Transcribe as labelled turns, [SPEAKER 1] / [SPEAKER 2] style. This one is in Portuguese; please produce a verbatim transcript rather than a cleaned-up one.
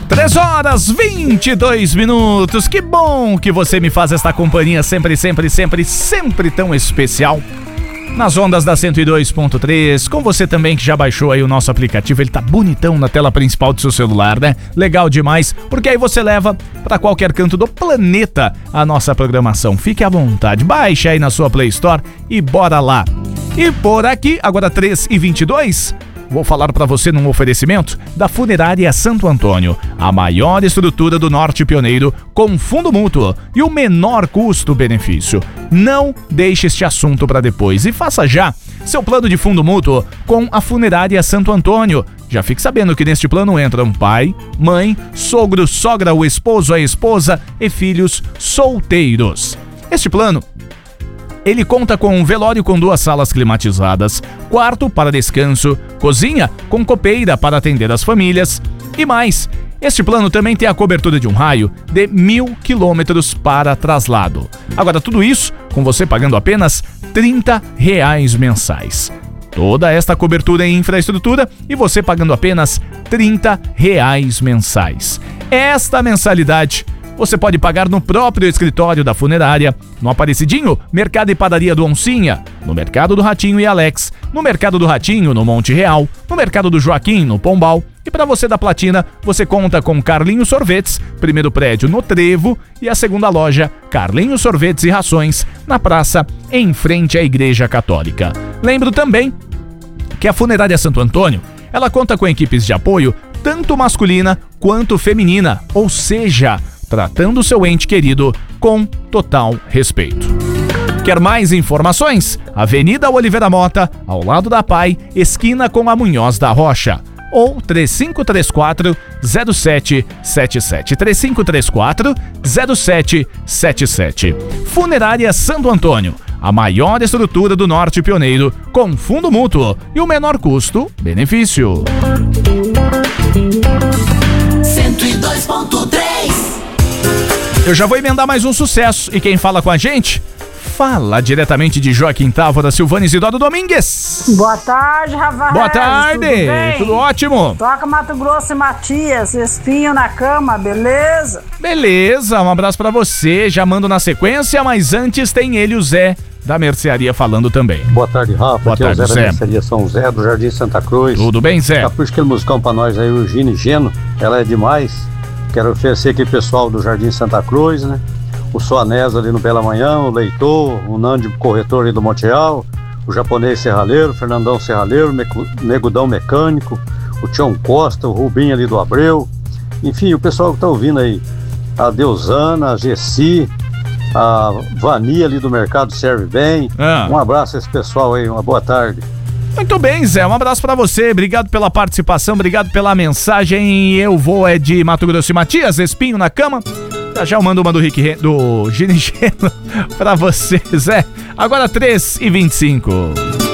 [SPEAKER 1] três horas, vinte e dois minutos. Que bom que você me faz esta companhia sempre, sempre, sempre, sempre tão especial. Nas ondas da cento e dois ponto três, com você também que já baixou aí o nosso aplicativo, ele tá bonitão na tela principal do seu celular, né? Legal demais, porque aí você leva para qualquer canto do planeta a nossa programação. Fique à vontade, baixe aí na sua Play Store e bora lá. E por aqui, agora três e vinte e dois, vou falar para você num oferecimento da Funerária Santo Antônio, a maior estrutura do Norte Pioneiro com fundo mútuo e o menor custo-benefício. Não deixe este assunto para depois e faça já seu plano de fundo mútuo com a Funerária Santo Antônio. Já fique sabendo que neste plano entram pai, mãe, sogro, sogra, o esposo, a esposa e filhos solteiros. Este plano ele conta com um velório com duas salas climatizadas, quarto para descanso, cozinha com copeira para atender as famílias e mais. Este plano também tem a cobertura de um raio de mil quilômetros para traslado. Agora, tudo isso com você pagando apenas trinta reais mensais. Toda esta cobertura em infraestrutura e você pagando apenas trinta reais mensais. Esta mensalidade você pode pagar no próprio escritório da funerária, no Aparecidinho, Mercado e Padaria do Oncinha, no Mercado do Ratinho e Alex, no Mercado do Ratinho, no Monte Real, no Mercado do Joaquim, no Pombal. E para você da Platina, você conta com Carlinhos Sorvetes, primeiro prédio no Trevo, e a segunda loja, Carlinhos Sorvetes e Rações, na praça, em frente à Igreja Católica. Lembro também que a Funerária Santo Antônio, ela conta com equipes de apoio, tanto masculina quanto feminina, ou seja, tratando seu ente querido com total respeito. Quer mais informações? Avenida Oliveira Mota, ao lado da Pai, esquina com a Munhoz da Rocha. Ou três cinco três quatro, zero sete sete sete. três cinco três quatro, zero sete sete sete. Funerária Santo Antônio, a maior estrutura do Norte Pioneiro, com fundo mútuo e o menor custo-benefício.
[SPEAKER 2] cento e dois ponto três.
[SPEAKER 1] Eu já vou emendar mais um sucesso. E quem fala com a gente? Fala diretamente de Joaquim Távora, Silvana Isidoro Domingues.
[SPEAKER 3] Boa tarde, Rafael.
[SPEAKER 1] Boa tarde.
[SPEAKER 3] Tudo bem?
[SPEAKER 1] Tudo ótimo.
[SPEAKER 3] Toca Mato Grosso e Matias, espinho na cama, beleza?
[SPEAKER 1] Beleza, um abraço pra você. Já mando na sequência, mas antes tem ele, o Zé, da Mercearia, falando também.
[SPEAKER 4] Boa tarde, Rafa.
[SPEAKER 1] Boa
[SPEAKER 4] Aqui
[SPEAKER 1] tarde,
[SPEAKER 4] é o Zé,
[SPEAKER 1] Zé.
[SPEAKER 4] da Mercearia São Zé, do Jardim Santa Cruz.
[SPEAKER 1] Tudo bem, Zé?
[SPEAKER 4] Capricho aquele musicão pra nós aí, o Gino Geno. Ela é demais. Quero oferecer aqui o pessoal do Jardim Santa Cruz, né? O Soanés ali no Bela Manhã, o Leitor, o Nando Corretor ali do Monte Real, o Japonês Serralheiro, o Fernandão Serralheiro, o Negudão Mecânico, o Tião Costa, o Rubinho ali do Abreu. Enfim, o pessoal que tá ouvindo aí, a Deusana, a Gessi, a Vania ali do Mercado Serve Bem.
[SPEAKER 1] Ah.
[SPEAKER 4] Um abraço a esse pessoal aí, uma boa tarde.
[SPEAKER 1] Muito bem, Zé, um abraço pra você, obrigado pela participação, obrigado pela mensagem. Eu vou é de Mato Grosso e Matias, espinho na cama. Já já eu mando uma do Rick Ren- do Gino Geno pra você, Zé. Agora três e vinte e cinco.